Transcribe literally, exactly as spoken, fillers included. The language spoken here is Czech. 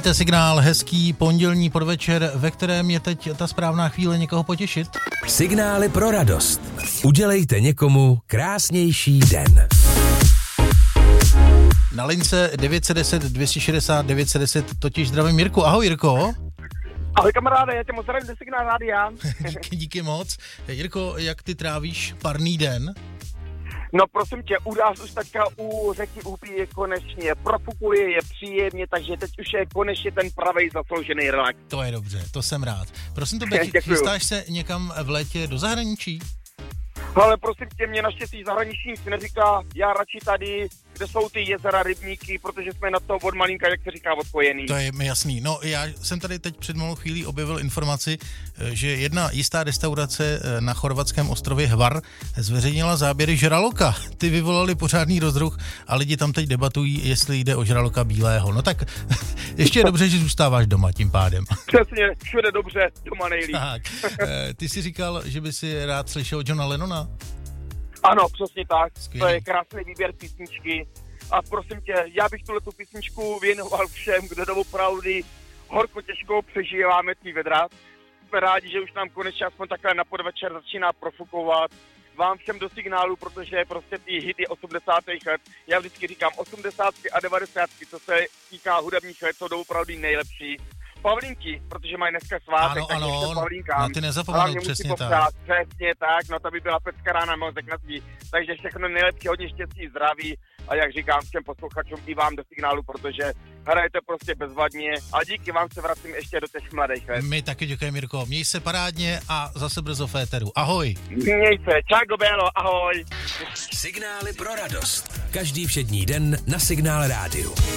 Zdravíme Signál, hezký pondělní podvečer, ve kterém je teď ta správná chvíle někoho potěšit. Signály pro radost. Udělejte někomu krásnější den. Na lince devět set deset dvě stě šedesát devět set deset totiž zdravím Jirku. Ahoj Jirko. Ahoj kamaráde, já tě moc zdravím do Signál rádia. díky, díky moc. Jirko, jak ty trávíš parný den? No prosím tě, u nás už teďka u řeky Úpí je konečně profukuje, je příjemně, takže teď už je konečně ten pravej zasloužený relax. To je dobře, to jsem rád. Prosím tebe, chystáš se někam v létě do zahraničí? Ale prosím tě, mě naštěstí zahraniční nic neříká, já radši tady, kde jsou ty jezera, rybníky, protože jsme na to od malinka, jak se říká, odpojený. To je mi jasný. No, já jsem tady teď před malou chvílí objevil informaci, že jedna jistá restaurace na chorvatském ostrově Hvar zveřejnila záběry žraloka. Ty vyvolali pořádný rozruch a lidi tam teď debatují, jestli jde o žraloka bílého. No tak ještě je dobře, že zůstáváš doma tím pádem. Přesně, všude dobře, doma nejlíp. Tak, ty jsi říkal, že by si rád slyšel Johna Lennona? Ano, přesně tak. Skvělý. To je krásný výběr písničky. A prosím tě, já bych tuhletu písničku věnoval všem, kdo opravdu horko těžko přežíváme tý vedra. Jsme rádi, že už nám konečně aspoň takhle na podvečer začíná profukovat. Vám všem do signálu, protože prostě ty hity osmdesátých let, já vždycky říkám osmdesátky a devadesátky, co se týká hudebních let, jsou opravdu nejlepší. Pavlínky, protože mají dneska svátek, ano, tak ano, ještě Pavlínkám. na ty nezapomenout, přesně tak. Přesně tak, no to by byla pecka rána mozek na svý. Takže všechno nejlepší, hodně štěstí, zdraví a jak říkám všem posluchačům i vám do signálu, protože hrajete prostě bezvadně a díky vám se vracím ještě do těch mladých let. My taky děkujeme, Mirko. Měj se parádně a zase brzo v éteru. Ahoj. Měj se, čau Belo, ahoj. Signály pro radost. Každý všední den na Signál rádiu.